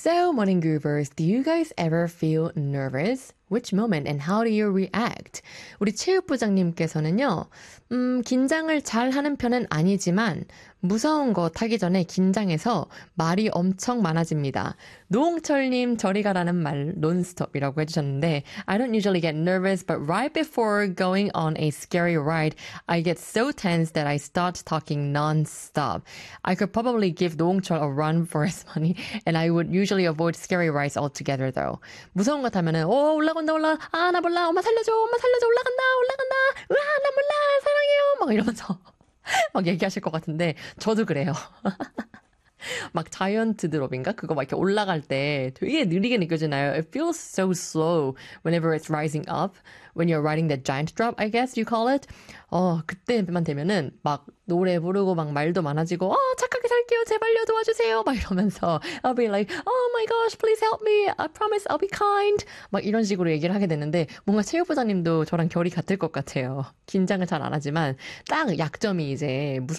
So, morning groovers, do you guys ever feel nervous? Which moment and how do you react? 우리 체육부장님께서는요, 긴장을 잘 하는 편은 아니지만, 무서운 거 타기 전에 긴장해서 말이 엄청 많아집니다. 노홍철님, 저리 가라는 말, 논스톱이라고 해주셨는데, I don't usually get nervous, but right before going on a scary ride, I get so tense that I start talking non-stop. I could probably give 노홍철 a run for his money, and I would usually avoid scary rides altogether, though. 무서운 거 타면은, 올라간다, 올라, 아, 나 몰라, 엄마 살려줘, 올라간다, 으아, 나 몰라, 사랑해요, 막 이러면서 막 얘기하실 것 같은데, 저도 그래요. 막 자이언트 드롭인가? 그거 막 이렇게 올라갈 때 되게 느리게 느껴지나요? It feels so slow whenever it's rising up. When you're riding the giant drop, I guess you call it. 그때만 되면은 막 노래 부르고 막 말도 많아지고, 착하게 살게요. 제발요. 도와주세요. 막 이러면서 I'll be like, oh my gosh, please help me. I promise I'll be kind. 막 이런 식으로 얘기를 하게 되는데 뭔가 체육부장님도 저랑 결이 같을 것 같아요. 긴장을 잘 안 하지만 딱 약점이 이제